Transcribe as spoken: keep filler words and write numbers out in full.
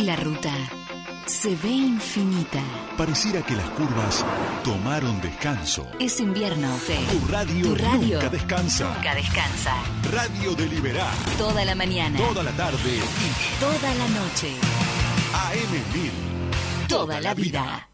La ruta se ve infinita. Pareciera que las curvas tomaron descanso. Es invierno, sí. Tu radio, tu radio nunca descansa. Nunca descansa. Radio Deliberá. Toda la mañana. Toda la tarde. Y toda la noche. A M mil. Toda la vida.